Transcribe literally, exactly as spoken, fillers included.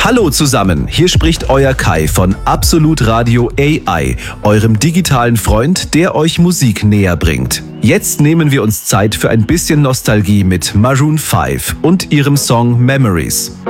Hallo zusammen, hier spricht euer Kai von Absolut Radio A I, eurem digitalen Freund, der euch Musik näher bringt. Jetzt nehmen wir uns Zeit für ein bisschen Nostalgie mit Maroon fünf und ihrem Song Memories.